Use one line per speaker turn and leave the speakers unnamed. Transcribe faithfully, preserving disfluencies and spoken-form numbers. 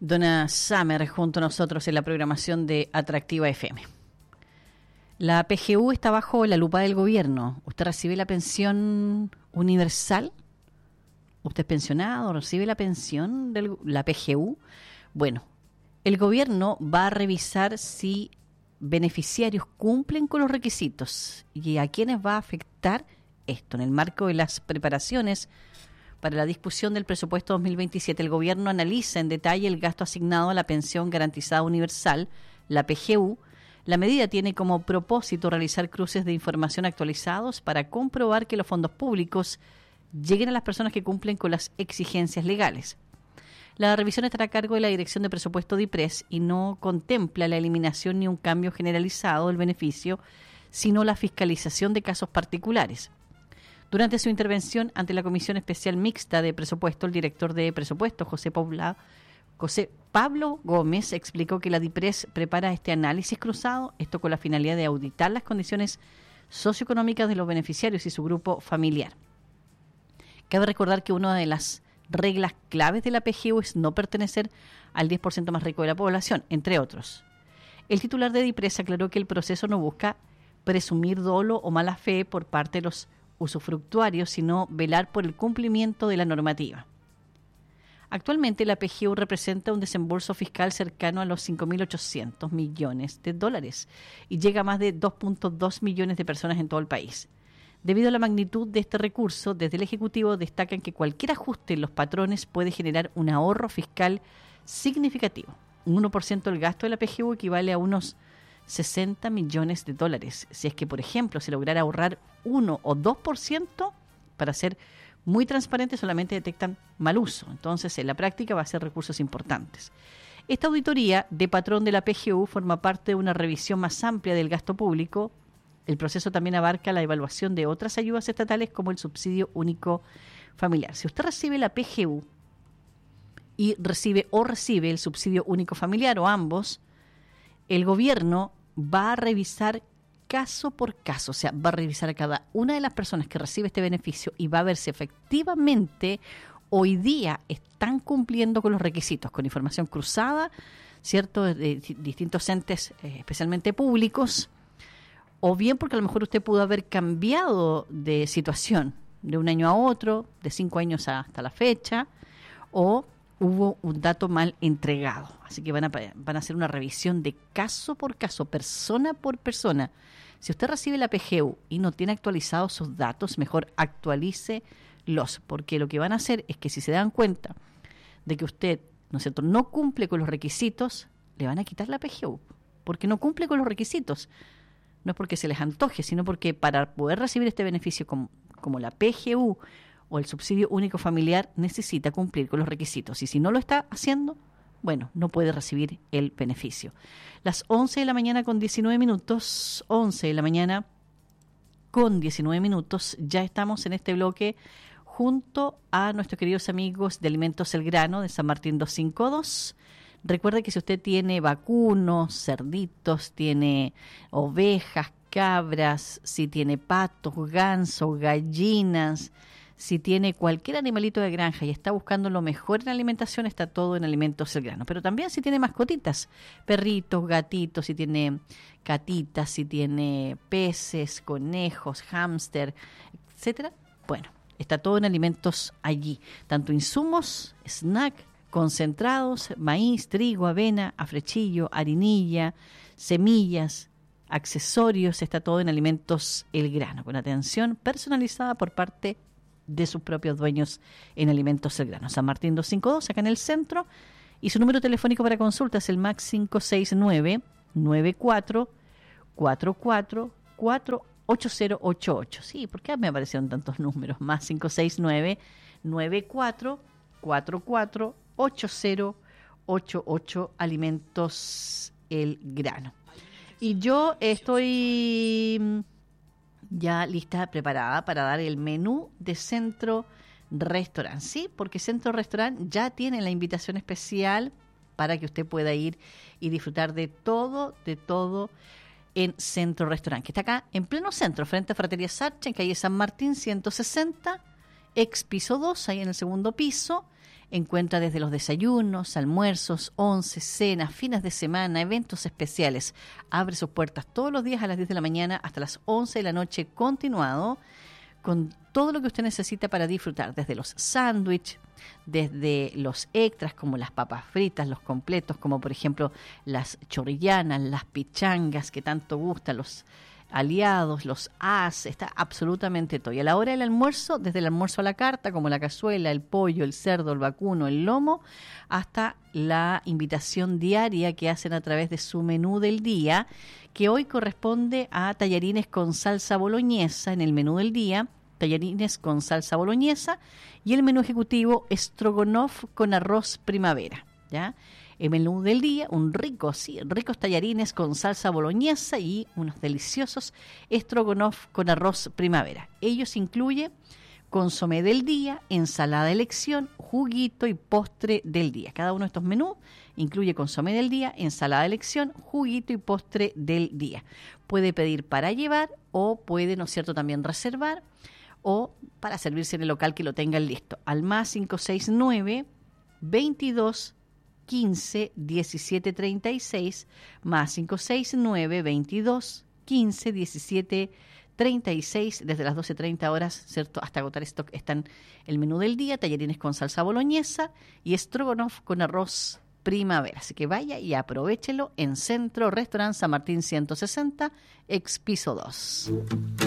Donna Summer junto a nosotros en la programación de Atractiva F M. La P G U está bajo la lupa del gobierno. ¿Usted recibe la pensión universal? ¿Usted es pensionado? ¿Recibe la pensión de la P G U? Bueno, el gobierno va a revisar si beneficiarios cumplen con los requisitos y a quiénes va a afectar esto. En el marco de las preparaciones para la discusión del presupuesto dos mil veintisiete, el gobierno analiza en detalle el gasto asignado a la pensión garantizada universal, la P G U. La medida tiene como propósito realizar cruces de información actualizados para comprobar que los fondos públicos lleguen a las personas que cumplen con las exigencias legales. La revisión estará a cargo de la Dirección de Presupuesto de IPRES y no contempla la eliminación ni un cambio generalizado del beneficio, sino la fiscalización de casos particulares. Durante su intervención ante la Comisión Especial Mixta de Presupuesto, el director de Presupuesto, José, Paula, José Pablo Gómez, explicó que la DIPRES prepara este análisis cruzado, esto con la finalidad de auditar las condiciones socioeconómicas de los beneficiarios y su grupo familiar. Cabe recordar que una de las reglas claves de la P G U es no pertenecer al diez por ciento más rico de la población, entre otros. El titular de DIPRES aclaró que el proceso no busca presumir dolo o mala fe por parte de los usufructuarios, sino velar por el cumplimiento de la normativa. Actualmente la P G U representa un desembolso fiscal cercano a los cinco mil ochocientos millones de dólares y llega a más de dos punto dos millones de personas en todo el país. Debido a la magnitud de este recurso, desde el Ejecutivo destacan que cualquier ajuste en los patrones puede generar un ahorro fiscal significativo. Un uno por ciento del gasto de la P G U equivale a unos sesenta millones de dólares. Si es que, por ejemplo, se lograra ahorrar uno o dos por ciento, para ser muy transparente, solamente detectan mal uso. Entonces, en la práctica va a ser recursos importantes. Esta auditoría de patrón de la P G U forma parte de una revisión más amplia del gasto público. El proceso también abarca la evaluación de otras ayudas estatales como el subsidio único familiar. Si usted recibe la P G U y recibe o recibe el subsidio único familiar o ambos, el gobierno va a revisar caso por caso, o sea, va a revisar a cada una de las personas que recibe este beneficio y va a ver si efectivamente hoy día están cumpliendo con los requisitos, con información cruzada, ¿cierto?, de distintos entes, eh, especialmente públicos, o bien porque a lo mejor usted pudo haber cambiado de situación de un año a otro, de cinco años hasta la fecha, o hubo un dato mal entregado. Así que van a, van a hacer una revisión de caso por caso, persona por persona. Si usted recibe la P G U y no tiene actualizados sus datos, mejor actualícelos, porque lo que van a hacer es que si se dan cuenta de que usted, ¿no es cierto?, no cumple con los requisitos, le van a quitar la P G U, porque no cumple con los requisitos. No es porque se les antoje, sino porque para poder recibir este beneficio como, como la P G U o el subsidio único familiar necesita cumplir con los requisitos. Y si no lo está haciendo, bueno, no puede recibir el beneficio. Las once de la mañana con diecinueve minutos, once de la mañana con diecinueve minutos, ya estamos en este bloque junto a nuestros queridos amigos de Alimentos El Grano de San Martín doscientos cincuenta y dos. Recuerde que si usted tiene vacunos, cerditos, tiene ovejas, cabras, si tiene patos, gansos, gallinas, si tiene cualquier animalito de granja y está buscando lo mejor en alimentación, está todo en Alimentos El Grano. Pero también si tiene mascotitas, perritos, gatitos, si tiene gatitas, si tiene peces, conejos, hámster, etcétera, bueno, está todo en Alimentos allí. Tanto insumos, snack, concentrados, maíz, trigo, avena, afrechillo, harinilla, semillas, accesorios, está todo en Alimentos El Grano, con atención personalizada por parte de sus propios dueños en Alimentos El Grano. San Martín doscientos cincuenta y dos, acá en el centro, y su número telefónico para consulta es el más cinco seis nueve, nueve cuatro cuatro cuatro, cuatro ocho cero ocho ocho. Sí, ¿por qué me aparecieron tantos números? Más cinco seis nueve, nueve cuatro cuatro cuatro, ocho cero ocho ocho, Alimentos El Grano. Y yo estoy ya lista, preparada para dar el menú de Centro Restaurant, ¿sí? Porque Centro Restaurant ya tiene la invitación especial para que usted pueda ir y disfrutar de todo, de todo en Centro Restaurant, que está acá en pleno centro, frente a Fratería Sarcha, en calle San Martín ciento sesenta, ex piso dos, ahí en el segundo piso, Encuentra desde los desayunos, almuerzos, once, cenas, fines de semana, eventos especiales. Abre sus puertas todos los días a las diez de la mañana hasta las once de la noche continuado, con todo lo que usted necesita para disfrutar, desde los sándwiches, desde los extras como las papas fritas, los completos, como por ejemplo las chorrillanas, las pichangas que tanto gustan, los aliados, los as, está absolutamente todo. Y a la hora del almuerzo, desde el almuerzo a la carta, como la cazuela, el pollo, el cerdo, el vacuno, el lomo, hasta la invitación diaria que hacen a través de su menú del día, que hoy corresponde a tallarines con salsa boloñesa en el menú del día, tallarines con salsa boloñesa, y el menú ejecutivo estrogonoff con arroz primavera, ¿ya? El menú del día, un rico, sí, ricos tallarines con salsa boloñesa y unos deliciosos estrogonoff con arroz primavera. Ellos incluyen consomé del día, ensalada de elección, juguito y postre del día. Cada uno de estos menús incluye consomé del día, ensalada de elección, juguito y postre del día. Puede pedir para llevar o puede, ¿no es cierto?, también reservar o para servirse en el local que lo tengan listo. Al más cinco seis nueve, veintidós, quince, diecisiete, treinta y seis, más cinco seis nueve, veintidós, quince, diecisiete, treinta y seis, desde las doce treinta horas, ¿cierto?, hasta agotar stock, están el menú del día, tallarines con salsa boloñesa y estrogonoff con arroz primavera. Así que vaya y aprovéchelo en Centro Restaurant San Martín ciento sesenta, ex piso dos.